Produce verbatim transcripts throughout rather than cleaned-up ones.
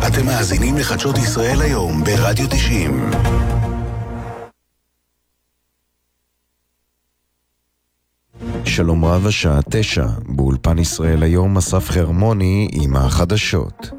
אתם מאזינים לחדשות ישראל היום ברדיו תשעים. שלום רב, השעה תשע, באולפן ישראל היום אסף חרמוני עם החדשות.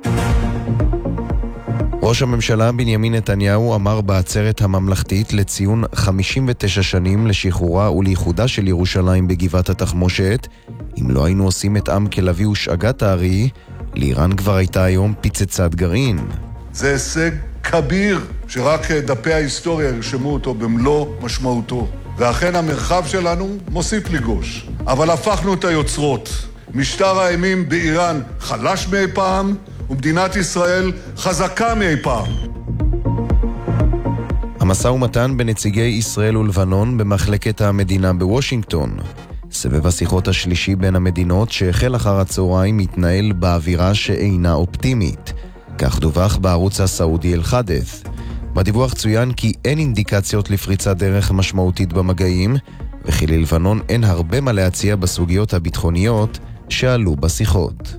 ראש הממשלה בנימין נתניהו אמר בעצרת הממלכתית לציון חמישים ותשע שנים לשחרורה ולייחודה של ירושלים בגבעת התחמושת, אם לא היינו עושים את עם כלבי ושאגת הארי, לאיראן כבר הייתה היום פצצת גרעין. זה הישג כביר שרק דפי ההיסטוריה ירשמו אותו במלוא משמעותו. ואכן המרחב שלנו מוסיף לגוש. אבל הפכנו את היוצרות. משטר האימים באיראן חלש מאי פעם, ומדינת ישראל חזקה מאי פעם. המשא ומתן בנציגי ישראל ולבנון במחלקת המדינה בוושינגטון. סבב השיחות השלישי בין המדינות שהחל אחר הצהריים מתנהל באווירה שאינה אופטימית. כך דווח בערוץ הסעודי אל-חדת'. בדיווח צוין כי אין אינדיקציות לפריצת דרך משמעותית במגעים, וכי ללבנון אין הרבה מה להציע בסוגיות הביטחוניות שעלו בשיחות.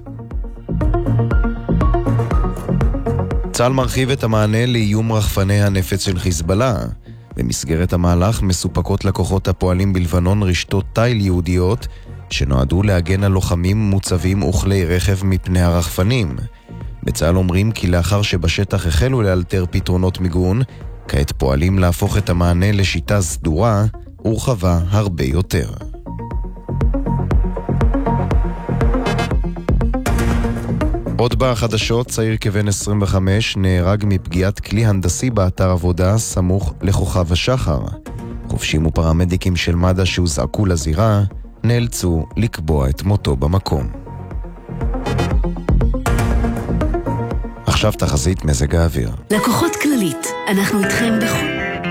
צה"ל מרחיב את המענה לאיום רחפני הנפץ של חיזבאללה. במסגרת המהלך מסופקות לכוחות הפועלים בלבנון רשתות תיל יהודיות שנועדו להגן על לוחמים מוצבים וכלי רכב מפני הרחפנים. בצה"ל אומרים כי לאחר שבשטח החלו לאלתר פתרונות מיגון, כעת פועלים להפוך את המענה לשיטה סדורה ורחבה הרבה יותר. עוד בחדשות, צעיר כבן עשרים וחמש נהרג מפגיעת כלי הנדסי באתר עבודה סמוך לכוכב השחר. חובשים ופרמדיקים של מד"א שהוזעקו לזירה נאלצו לקבוע את מותו במקום. עכשיו תחזית מזג האוויר. לקוחות כללית, אנחנו איתכם בכל...